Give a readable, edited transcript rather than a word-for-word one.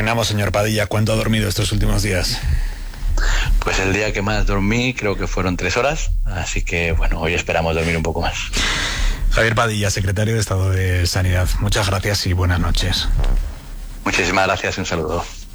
Terminamos, señor Padilla. ¿Cuánto ha dormido estos últimos días? Pues el día que más dormí creo que fueron 3 horas, así que bueno, hoy esperamos dormir un poco más. Javier Padilla, secretario de Estado de Sanidad. Muchas gracias y buenas noches. Muchísimas gracias y un saludo.